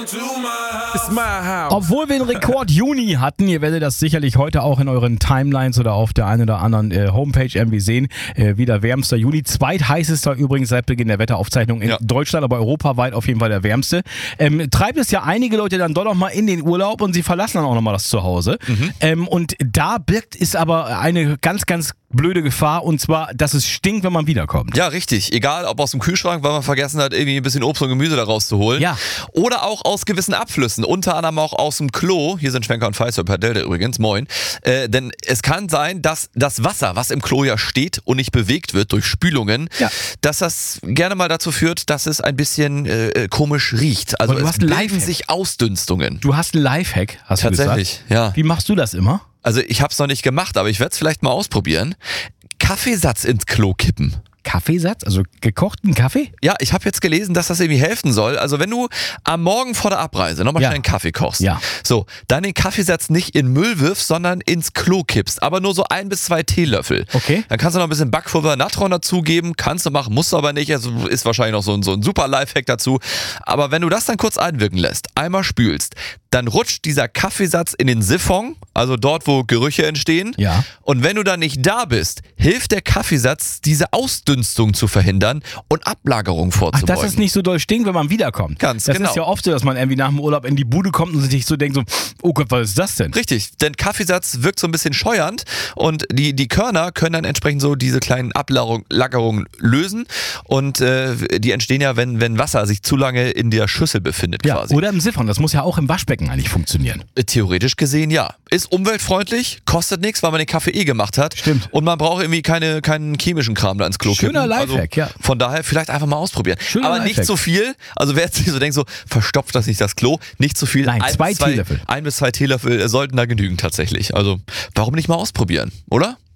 Obwohl wir den Rekord Juni hatten, ihr werdet das sicherlich heute auch in euren Timelines oder auf der einen oder anderen Homepage irgendwie sehen, wieder wärmster Juni, zweitheißester übrigens seit Beginn der Wetteraufzeichnung in Deutschland, aber europaweit auf jeden Fall der wärmste. Treibt es ja einige Leute dann doch noch mal in den Urlaub und sie verlassen dann auch noch mal das Zuhause. Und da birgt es aber eine ganz, ganz blöde Gefahr, und zwar, dass es stinkt, wenn man wiederkommt. Ja, richtig. Egal, ob aus dem Kühlschrank, weil man vergessen hat, irgendwie ein bisschen Obst und Gemüse da rauszuholen. Ja. Oder auch aus gewissen Abflüssen. Unter anderem auch aus dem Klo. Hier sind Schwenker und Feister per Delta übrigens. Moin. Denn es kann sein, dass das Wasser, was im Klo ja steht und nicht bewegt wird durch Spülungen, dass das gerne mal dazu führt, dass es ein bisschen komisch riecht. Also es bilden sich Ausdünstungen. Du hast einen Lifehack, hast du gesagt? Tatsächlich, ja. Wie machst du das immer? Also ich habe es noch nicht gemacht, aber ich werde es vielleicht mal ausprobieren. Kaffeesatz ins Klo kippen. Kaffeesatz? Also gekochten Kaffee? Ja, ich habe jetzt gelesen, dass das irgendwie helfen soll. Also wenn du am Morgen vor der Abreise nochmal schnell einen Kaffee kochst, so, dann den Kaffeesatz nicht in Müll wirfst, sondern ins Klo kippst. Aber nur so 1 bis 2 Teelöffel. Okay. Dann kannst du noch ein bisschen Backpulver, Natron dazugeben. Kannst du machen, musst du aber nicht. Also ist wahrscheinlich noch so ein super Lifehack dazu. Aber wenn du das dann kurz einwirken lässt, einmal spülst, dann rutscht dieser Kaffeesatz in den Siphon, also dort, wo Gerüche entstehen. Ja. Und wenn du dann nicht da bist, hilft der Kaffeesatz, diese Ausdünstung zu verhindern und Ablagerung vorzubeugen. Ach, dass es nicht so doll stinkt, wenn man wiederkommt. Ganz das genau. Das ist ja oft so, dass man irgendwie nach dem Urlaub in die Bude kommt und sich so denkt, so, oh Gott, was ist das denn? Richtig, denn Kaffeesatz wirkt so ein bisschen scheuernd und die Körner können dann entsprechend so diese kleinen Ablagerungen lösen und die entstehen ja, wenn Wasser sich zu lange in der Schüssel befindet quasi. Oder im Siphon, das muss ja auch im Waschbecken eigentlich funktionieren. Theoretisch gesehen ja. Ist umweltfreundlich, kostet nichts, weil man den Kaffee gemacht hat. Stimmt. Und man braucht irgendwie keinen chemischen Kram da ins Klo kippen. Schöner Lifehack, also, von daher vielleicht einfach mal ausprobieren. Schöner Aber Lifehack. nicht zu viel. Also wer jetzt nicht so denkt, so verstopft das nicht das Klo, nicht zu viel. Nein, 2 Teelöffel. 1 bis 2 Teelöffel sollten da genügen tatsächlich. Also warum nicht mal ausprobieren, oder?